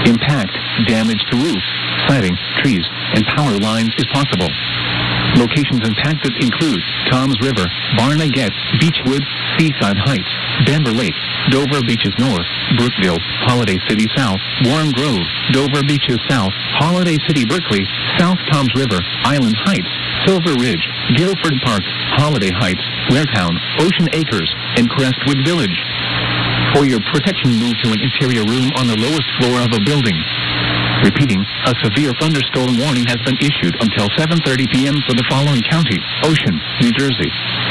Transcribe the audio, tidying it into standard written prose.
Impact, damage to roof, siding, trees, and power lines is possible. Locations impacted include Toms River, Barnegat, Beechwood, Seaside Heights, Denver Lake, Dover Beaches North, Brookville, Holiday City South, Warren Grove, Dover Beaches South, Holiday City Berkeley, South Toms River, Island Heights, Silver Ridge, Guilford Park, Holiday Heights, Waretown, Ocean Acres, and Crestwood Village. For your protection, move to an interior room on the lowest floor of a building. Repeating, a severe thunderstorm warning has been issued until 7:30 p.m. for the following counties: Ocean, New Jersey,